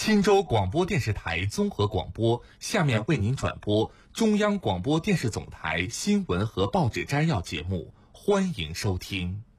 钦州广播电视台综合广播下面为您转播中央广播电视总台新闻和报纸摘要节目，欢迎收听。